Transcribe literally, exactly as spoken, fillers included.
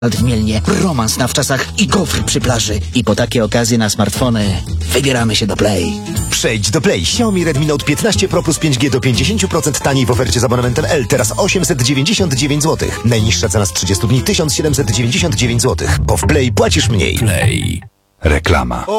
w Mielnie, romans na wczasach i gofr przy plaży. I po takie okazje na smartfony wybieramy się do Play. Przejdź do Play. Xiaomi Redmi Note piętnaście Pro plus pięć G do pięćdziesiąt procent taniej w ofercie z abonamentem L. Teraz osiemset dziewięćdziesiąt dziewięć złotych. Najniższa cena z trzydziestu dni tysiąc siedemset dziewięćdziesiąt dziewięć złotych. Bo w Play płacisz mniej. Play. Reklama.